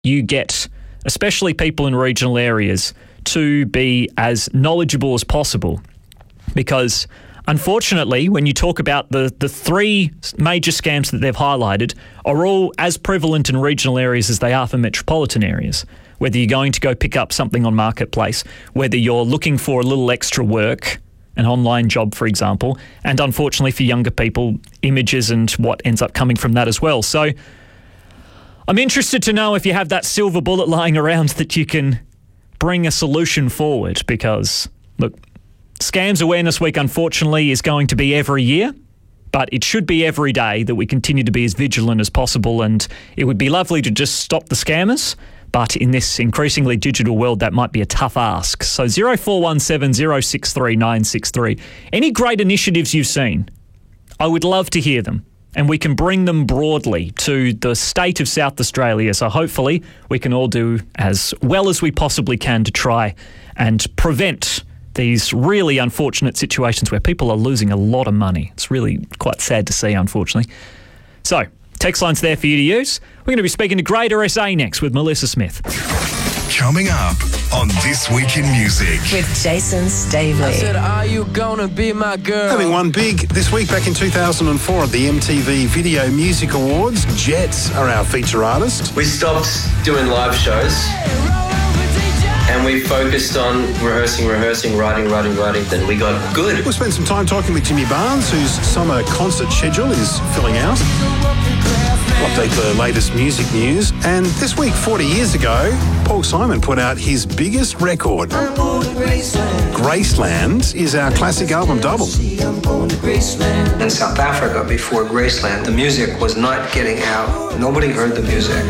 you get, especially people in regional areas, to be as knowledgeable as possible. Because unfortunately, when you talk about the three major scams that they've highlighted are all as prevalent in regional areas as they are for metropolitan areas. Whether you're going to go pick up something on Marketplace, whether you're looking for a little extra work, an online job, for example, and unfortunately for younger people, images and what ends up coming from that as well. So I'm interested to know if you have that silver bullet lying around that you can bring a solution forward, because, look, Scams Awareness Week, unfortunately, is going to be every year, but it should be every day that we continue to be as vigilant as possible, and it would be lovely to just stop the scammers, but in this increasingly digital world, that might be a tough ask. So 0417 063 963. Any great initiatives you've seen, I would love to hear them, and we can bring them broadly to the state of South Australia. So hopefully we can all do as well as we possibly can to try and prevent these really unfortunate situations where people are losing a lot of money. It's really quite sad to see, unfortunately. So, text line's there for you to use. We're going to be speaking to Greater SA next with Melissa Smith. Coming up on This Week in Music. With Jason Stavely. I said, are you gonna be my girl? Having won big this week back in 2004 at the MTV Video Music Awards, Jets are our feature artist. We stopped doing live shows and we focused on rehearsing, writing. Then we got good. We'll spend some time talking with Jimmy Barnes, whose summer concert schedule is filling out. We'll update the latest music news. And this week, 40 years ago, Paul Simon put out his biggest record. Graceland is our classic album double. In South Africa, before Graceland, the music was not getting out. Nobody heard the music.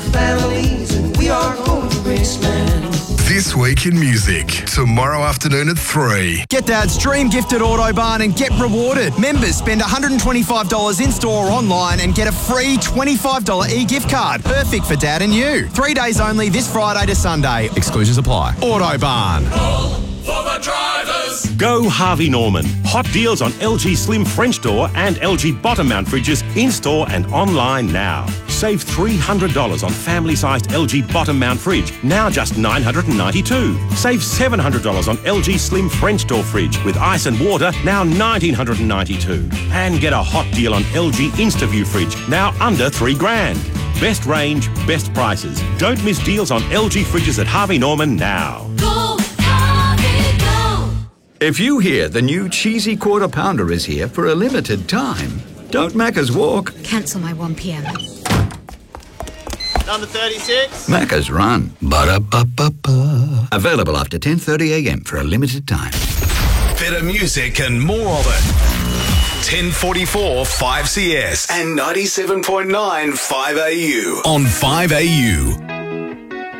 This Week in Music, tomorrow afternoon at 3. Get Dad's Dream Gifted Autobarn and get rewarded. Members spend $125 in-store or online and get a free $25 e-gift card. Perfect for Dad and you. 3 days only this Friday to Sunday. Exclusions apply. Autobarn. For the drivers. Go Harvey Norman. Hot deals on LG Slim French door and LG bottom mount fridges in-store and online now. Save $300 on family-sized LG bottom mount fridge, now just $992. Save $700 on LG Slim French door fridge with ice and water, now $1,992. And get a hot deal on LG InstaView fridge, now under $3,000. Best range, best prices. Don't miss deals on LG fridges at Harvey Norman now. If you hear the new cheesy quarter pounder is here for a limited time, don't Macca's walk. Cancel my 1 p.m. Number 36. Macca's run. Ba-da-ba-ba-ba. Available after 10:30 a.m. for a limited time. Better music and more of it. 1044 5CS and 97.9 5AU on 5AU.